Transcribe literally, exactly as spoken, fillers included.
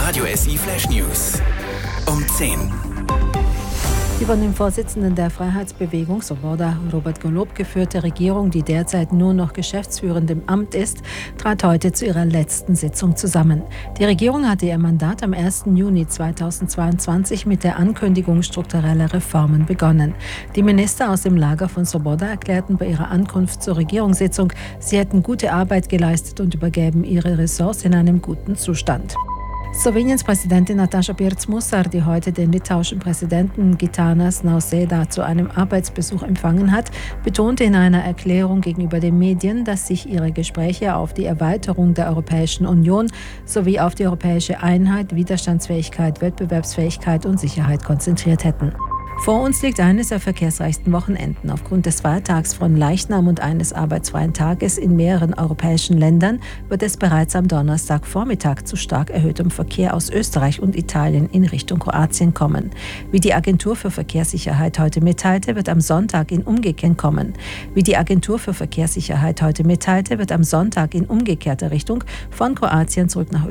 Radio S I Flash News um zehn. Die von dem Vorsitzenden der Freiheitsbewegung Svoboda, Robert Golob, geführte Regierung, die derzeit nur noch geschäftsführend im Amt ist, trat heute zu ihrer letzten Sitzung zusammen. Die Regierung hatte ihr Mandat am ersten Juni zweitausendzweiundzwanzig mit der Ankündigung struktureller Reformen begonnen. Die Minister aus dem Lager von Svoboda erklärten bei ihrer Ankunft zur Regierungssitzung, sie hätten gute Arbeit geleistet und übergäben ihre Ressorts in einem guten Zustand. Sloweniens Präsidentin Nataša Pirc-Musar, die heute den litauischen Präsidenten Gitanas Nausėda zu einem Arbeitsbesuch empfangen hat, betonte in einer Erklärung gegenüber den Medien, dass sich ihre Gespräche auf die Erweiterung der Europäischen Union sowie auf die europäische Einheit, Widerstandsfähigkeit, Wettbewerbsfähigkeit und Sicherheit konzentriert hätten. Vor uns liegt eines der verkehrsreichsten Wochenenden. Aufgrund des Feiertags von Leichnam und eines arbeitsfreien Tages in mehreren europäischen Ländern wird es bereits am Donnerstagvormittag zu stark erhöhtem Verkehr aus Österreich und Italien in Richtung Kroatien kommen. Wie die Agentur für Verkehrssicherheit heute mitteilte, wird am Sonntag in umgekehrt kommen. Wie die Agentur für Verkehrssicherheit heute mitteilte, wird am Sonntag in umgekehrter Richtung von Kroatien zurück nach